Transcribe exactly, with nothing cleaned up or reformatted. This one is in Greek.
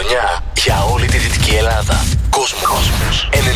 χρονιά για όλη τη Δυτική Ελλάδα. Κόσμος ενενήντα